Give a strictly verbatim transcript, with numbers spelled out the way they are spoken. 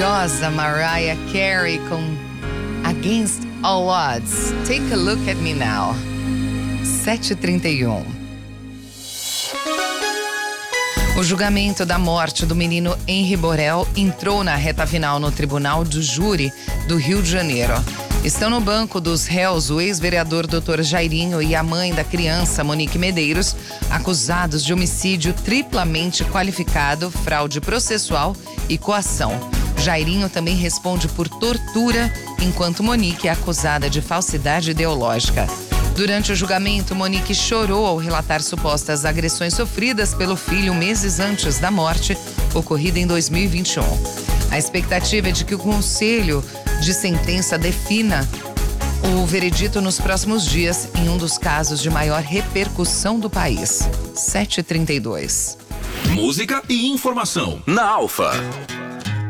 maravilhosa Mariah Carey com Against All Odds. Take a look at me now. sete e trinta e um. O julgamento da morte do menino Henri Borel entrou na reta final no Tribunal do Júri do Rio de Janeiro. Estão no banco dos réus o ex-vereador doutor Jairinho e a mãe da criança, Monique Medeiros, acusados de homicídio triplamente qualificado, fraude processual e coação. Jairinho também responde por tortura, enquanto Monique é acusada de falsidade ideológica. Durante o julgamento, Monique chorou ao relatar supostas agressões sofridas pelo filho meses antes da morte, ocorrida em dois mil e vinte e um. A expectativa é de que o Conselho de Sentença defina o veredito nos próximos dias em um dos casos de maior repercussão do país. sete e trinta e dois. Música e informação na Alfa.